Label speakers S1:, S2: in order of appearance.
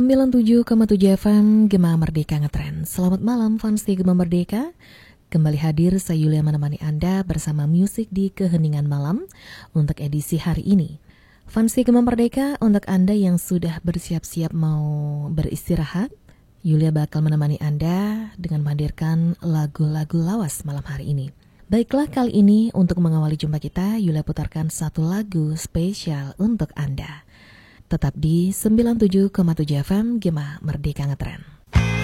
S1: 97,7 FM Gema Merdeka Ngetrend. Selamat malam fans di Gema Merdeka. Kembali hadir saya Yulia menemani Anda bersama musik di keheningan malam untuk edisi hari ini. Fans di Gema Merdeka, untuk Anda yang sudah bersiap-siap mau beristirahat, Yulia bakal menemani Anda dengan menghadirkan lagu-lagu lawas malam hari ini. Baiklah, kali ini untuk mengawali jumpa kita, Yulia putarkan satu lagu spesial untuk Anda. Tetap di 97,7 FM Gema Merdeka Ngetrend.